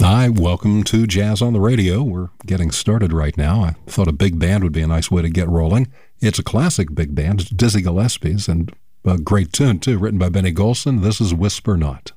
Hi, welcome to Jazz on the Radio. We're getting started right now. I thought a big band would be a nice way to get rolling. It's a classic big band, Dizzy Gillespie's, and a great tune, too, written by Benny Golson. This is Whisper Not.